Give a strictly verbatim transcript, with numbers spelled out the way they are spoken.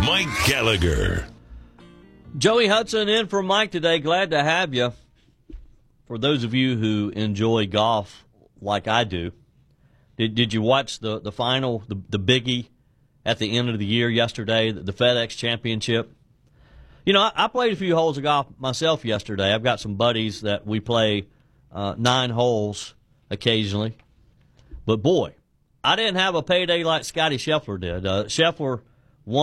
Mike Gallagher. Joey Hudson in for Mike today. Glad to have you. For those of you who enjoy golf like I do, did did you watch the, the final, the, the biggie at the end of the year yesterday, the, the FedEx Championship? You know, I, I played a few holes of golf myself yesterday. I've got some buddies that we play uh, nine holes occasionally. But, boy, I didn't have a payday like Scotty Scheffler did. Uh, Scheffler